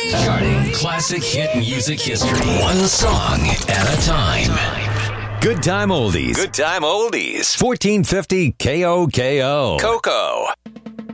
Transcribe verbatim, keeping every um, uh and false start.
Charting classic hit music history. One song at a time. Good time oldies. Good time oldies. fourteen fifty K O K O. Coco.